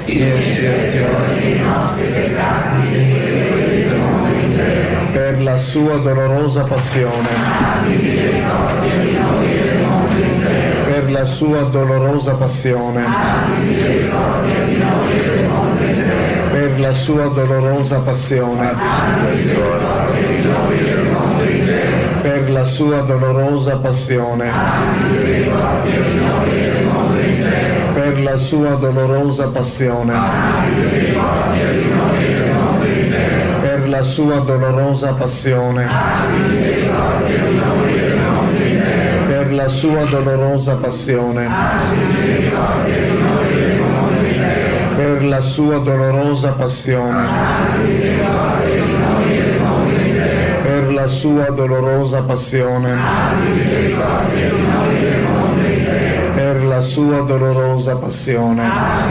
espiazione dei nostri peccati e quelli del mondo intero. Per la sua dolorosa passione, abbi misericordia di noi e del mondo intero. Per la sua dolorosa passione, abbi misericordia di noi e del mondo intero. Per la sua dolorosa passione, abbi misericordia di noi e del mondo intero. Per la sua dolorosa passione, abbi misericordia di noi e del mondo intero. Per la sua dolorosa passione, abbi misericordia di noi e del mondo intero. Per la sua dolorosa passione, abbi misericordia di noi e del mondo intero. Per la sua dolorosa passione, abbi misericordia di noi e del mondo intero. Per la sua dolorosa passione, abbi misericordia di noi e del mondo intero. Per la sua dolorosa passione, abbi misericordia di noi e del mondo intero. Per la sua dolorosa passione,